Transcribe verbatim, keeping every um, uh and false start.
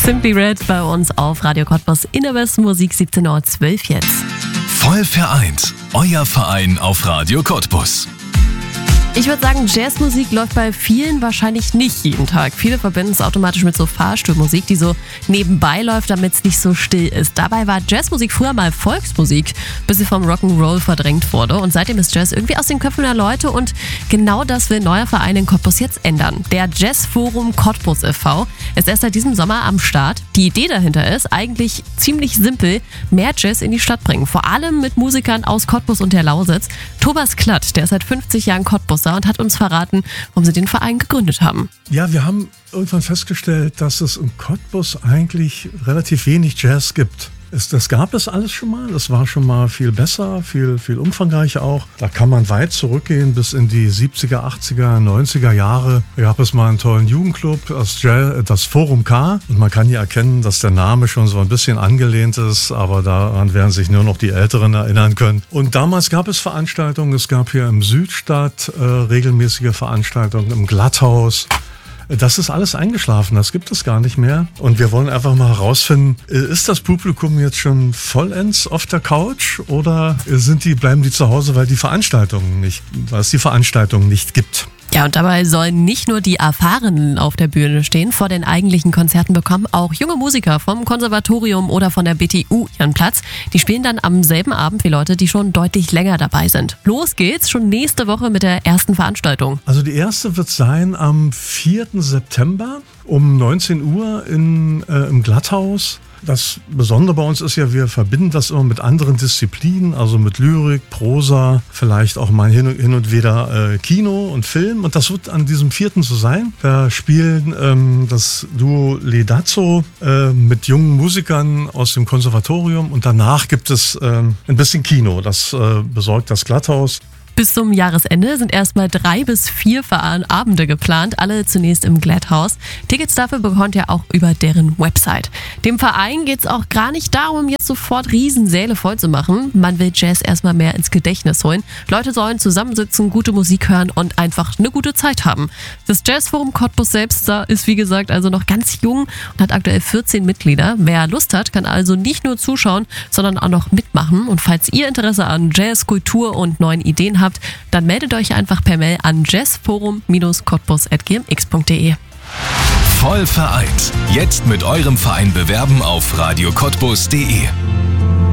Simply Red bei uns auf Radio Cottbus in der besten Musik, siebzehn Uhr zwölf jetzt. Voll vereint, euer Verein auf Radio Cottbus. Ich würde sagen, Jazzmusik läuft bei vielen wahrscheinlich nicht jeden Tag. Viele verbinden es automatisch mit so Fahrstuhlmusik, die so nebenbei läuft, damit es nicht so still ist. Dabei war Jazzmusik früher mal Volksmusik, bis sie vom Rock'n'Roll verdrängt wurde. Und seitdem ist Jazz irgendwie aus den Köpfen der Leute und genau das will ein neuer Verein in Cottbus jetzt ändern. Der Jazzforum Cottbus e V ist erst seit diesem Sommer am Start. Die Idee dahinter ist eigentlich ziemlich simpel, mehr Jazz in die Stadt bringen. Vor allem mit Musikern aus Cottbus und der Lausitz. Thomas Klatt, der ist seit fünfzig Jahren Cottbus und hat uns verraten, warum sie den Verein gegründet haben. Ja, wir haben irgendwann festgestellt, dass es in Cottbus eigentlich relativ wenig Jazz gibt. Es, das gab es alles schon mal. Das war schon mal viel besser, viel, viel umfangreicher auch. Da kann man weit zurückgehen bis in die siebziger, achtziger, neunziger Jahre. Da gab es mal einen tollen Jugendclub, das, Jazz, das Forum K. Und man kann hier erkennen, dass der Name schon so ein bisschen angelehnt ist, aber daran werden sich nur noch die Älteren erinnern können. Und damals gab es Veranstaltungen. Es gab hier im Südstadt äh, regelmäßige Veranstaltungen, im Glatthaus. Das ist alles eingeschlafen, das gibt es gar nicht mehr. Und wir wollen einfach mal herausfinden, ist das Publikum jetzt schon vollends auf der Couch oder sind die, bleiben die zu Hause, weil die Veranstaltungen nicht, weil es die Veranstaltungen nicht gibt? Ja, und dabei sollen nicht nur die Erfahrenen auf der Bühne stehen. Vor den eigentlichen Konzerten bekommen auch junge Musiker vom Konservatorium oder von der B T U ihren Platz. Die spielen dann am selben Abend wie Leute, die schon deutlich länger dabei sind. Los geht's schon nächste Woche mit der ersten Veranstaltung. Also die erste wird sein am vierten September um neunzehn Uhr in, äh, im Glatthaus. Das Besondere bei uns ist ja, wir verbinden das immer mit anderen Disziplinen, also mit Lyrik, Prosa, vielleicht auch mal hin und, hin und wieder äh, Kino und Film. Und das wird an diesem vierten so sein. Da spielen ähm, das Duo Ledazzo äh, mit jungen Musikern aus dem Konservatorium. Und danach gibt es äh, ein bisschen Kino. Das äh, besorgt das Glatthaus. Bis zum Jahresende sind erstmal drei bis vier Abende geplant, alle zunächst im Glatthaus. Tickets dafür bekommt ihr auch über deren Website. Dem Verein geht es auch gar nicht darum, jetzt sofort Riesensäle voll zu machen. Man will Jazz erstmal mehr ins Gedächtnis holen. Leute sollen zusammensitzen, gute Musik hören und einfach eine gute Zeit haben. Das Jazzforum Cottbus selbst da ist wie gesagt also noch ganz jung und hat aktuell vierzehn Mitglieder. Wer Lust hat, kann also nicht nur zuschauen, sondern auch noch mitmachen. Und falls ihr Interesse an Jazz, Kultur und neuen Ideen habt, habt, dann meldet euch einfach per Mail an jazzforum cottbus at gmx punkt de. Voll vereint. Jetzt mit eurem Verein bewerben auf radio cottbus punkt de.